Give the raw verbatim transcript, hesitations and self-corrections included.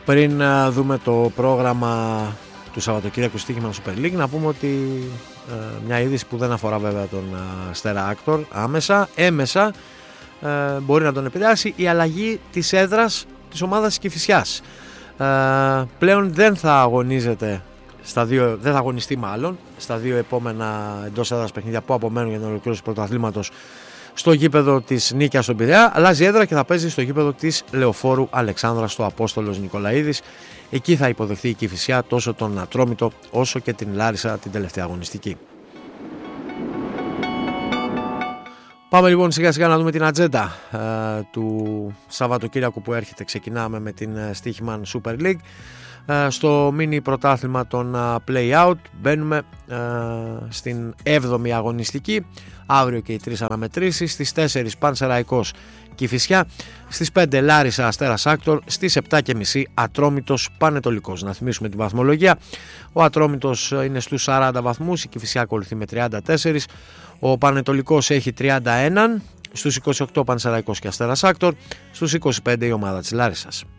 Πριν uh, δούμε το πρόγραμμα του Σαββατοκύριακου στοίχημα Super League, να πούμε ότι uh, μια είδηση που δεν αφορά βέβαια τον uh, Στέρα Άκτορ άμεσα, έμεσα uh, μπορεί να τον επηρεάσει η αλλαγή της έδρας της ομάδας της Κηφισιάς. Uh, πλέον δεν θα αγωνίζεται στα δύο, δεν θα αγωνιστεί μάλλον στα δύο επόμενα εντός έδρας παιχνίδια που απομένουν για την ολοκλήρωση του πρωταθλήματος στο γήπεδο της Νίκαιας στον Πειραιά. Αλλάζει έδρα και θα παίζει στο γήπεδο της Λεωφόρου Αλεξάνδρας στο Απόστολος Νικολαίδης. Εκεί θα υποδεχθεί η Κηφισιά τόσο τον Ατρόμητο όσο και την Λάρισα την τελευταία αγωνιστική. Πάμε λοιπόν σιγά σιγά να δούμε την ατζέντα ε, του Σαββατοκύριακου που έρχεται. Ξεκινάμε με την ε, Στοίχημαν Super League. Ε, στο μίνι πρωτάθλημα των ε, Play Out μπαίνουμε ε, στην έβδομη αγωνιστική. Αύριο και οι τρεις αναμετρήσεις. Στις τέσσερις Πανσεραϊκός Κηφισιά. Στις πέντε Λάρισα Αστέρας Άκτορ. Στις επτά και μισή Ατρόμητος Πανετολικός. Να θυμίσουμε την βαθμολογία. Ο Ατρόμητος είναι στους σαράντα βαθμούς. Η Κηφισιά ακολουθεί με τριάντα τέσσερα. Ο Πανετολικός έχει τριάντα ένα. Στους είκοσι οκτώ Πανσεραϊκός και Αστέρας Άκτορ. Στους είκοσι πέντε η ομάδα της Λάρισσας.